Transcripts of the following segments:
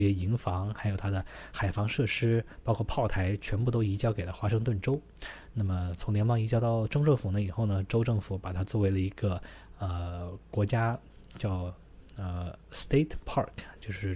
这些营房，还有它的海防设施，包括炮台，全部都移交给了华盛顿州。那么从联邦移交到州政府呢以后呢，州政府把它作为了一个国家叫State Park， 就是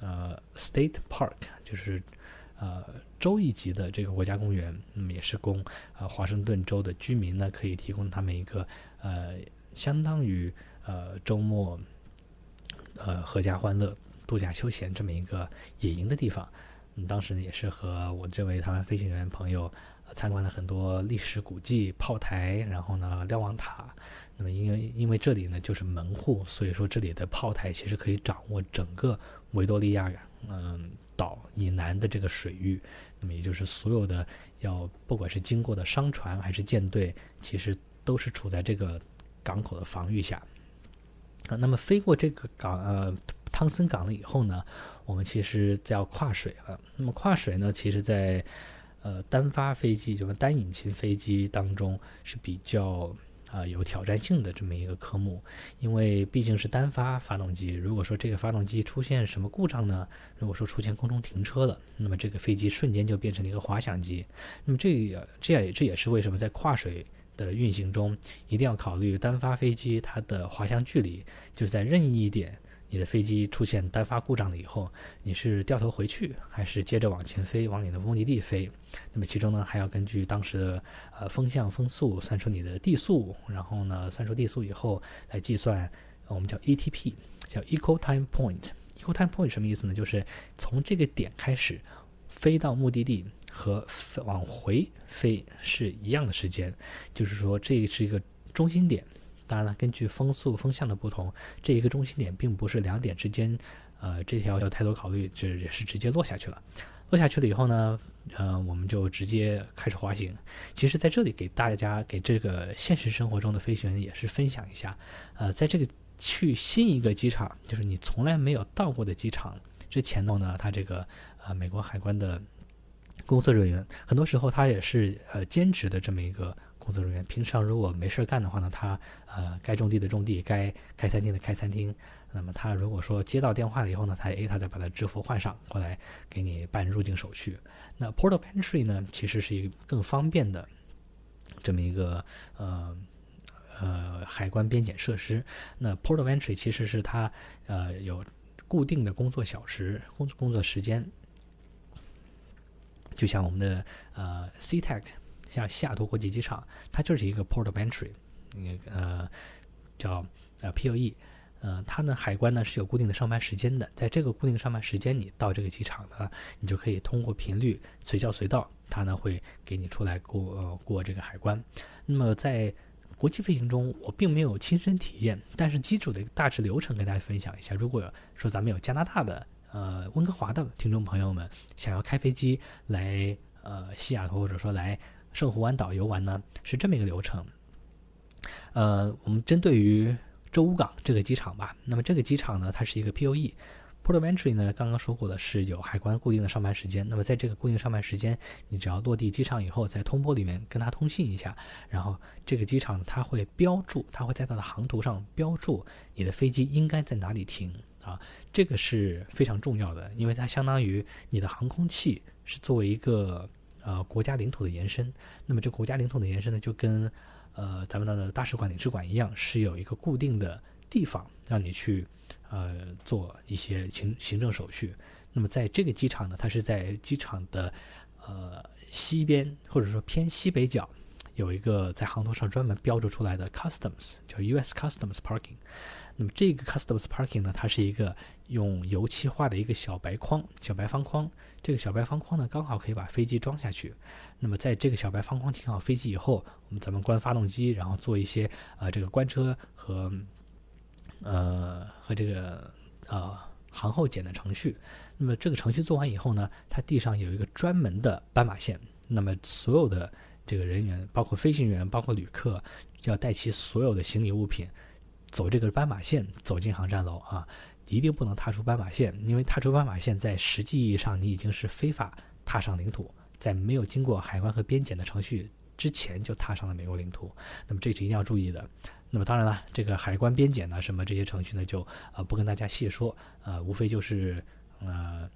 State Park， 就是州一级的这个国家公园。那么也是供华盛顿州的居民呢可以提供他们一个相当于周末合家欢乐、度假休闲这么一个野营的地方。当时呢也是和我这位台湾飞行员朋友参观了很多历史古迹、炮台，然后呢瞭望塔。那么因为这里呢就是门户，所以说这里的炮台其实可以掌握整个维多利亚岛以南的这个水域。那么也就是所有的不管是经过的商船还是舰队，其实都是处在这个港口的防御下。那么飞过这个汤森港了以后呢，我们其实要跨水了。那么跨水呢，其实在单发飞机，就是单引擎飞机当中是比较有挑战性的这么一个科目，因为毕竟是单发发动机。如果说这个发动机出现什么故障呢，如果说出现空中停车了，那么这个飞机瞬间就变成了一个滑翔机。那么这也是为什么在跨水的运行中一定要考虑单发飞机它的滑翔距离，就是在任意一点你的飞机出现单发故障了以后，你是掉头回去还是接着往前飞往你的目的地飞。那么其中呢还要根据当时的风向风速算出你的地速，然后呢算出地速以后来计算我们叫 ETP， 叫 Equal Time Point。Equal Time Point 什么意思呢？就是从这个点开始飞到目的地和往回飞是一样的时间，就是说这是一个中心点。当然了，根据风速风向的不同，这一个中心点并不是两点之间这条要太多考虑，这也是直接落下去了。落下去了以后呢我们就直接开始滑行。其实在这里给这个现实生活中的飞行员也是分享一下在这个去新一个机场，就是你从来没有到过的机场之前呢，他这个美国海关的工作人员很多时候他也是兼职的这么一个工作人员。平常如果没事干的话呢，他该种地的种地，该开餐厅的开餐厅。那么他如果说接到电话了以后呢，他再把他制服换上过来给你办入境手续。那 Port of Entry 呢其实是一个更方便的这么一个海关边检设施。那 Port of Entry 其实是它有固定的工作小时、工作时间，就像我们的SeaTac， 像西雅图国际机场，它就是一个 Port of Entry， 叫POE。它呢海关呢是有固定的上班时间的，在这个固定上班时间你到这个机场呢，你就可以通过频率随叫随到，它呢会给你出来过这个海关。那么在国际飞行中我并没有亲身体验，但是基础的大致流程跟大家分享一下。如果说咱们有加拿大的温哥华的听众朋友们想要开飞机来西雅图或者说来圣湖湾岛游玩呢，是这么一个流程。我们针对于州务港这个机场吧，那么这个机场呢它是一个 POE。 Port of Entry 呢刚刚说过的是有海关固定的上班时间，那么在这个固定上班时间你只要落地机场以后，在通波里面跟他通信一下，然后这个机场它会标注，它会在它的航图上标注你的飞机应该在哪里停这个是非常重要的，因为它相当于你的航空器是作为一个国家领土的延伸。那么这个国家领土的延伸呢就跟咱们的大使馆领事馆一样，是有一个固定的地方让你去做一些行政手续。那么在这个机场呢，它是在机场的西边或者说偏西北角有一个在航图上专门标注出来的 Customs， 叫 US Customs Parking。 那么这个 Customs Parking 呢，它是一个用油漆画的一个小白方框，这个小白方框呢刚好可以把飞机装下去。那么在这个小白方框停好飞机以后，咱们关发动机，然后做一些这个关车和这个航后检的程序。那么这个程序做完以后呢，它地上有一个专门的斑马线，那么所有的这个人员，包括飞行员，包括旅客，就要带齐所有的行李物品，走这个斑马线走进航站楼一定不能踏出斑马线，因为踏出斑马线在实际意义上你已经是非法踏上领土，在没有经过海关和边检的程序之前就踏上了美国领土。那么这是一定要注意的。那么当然了，这个海关边检呢什么这些程序呢就不跟大家细说，无非就是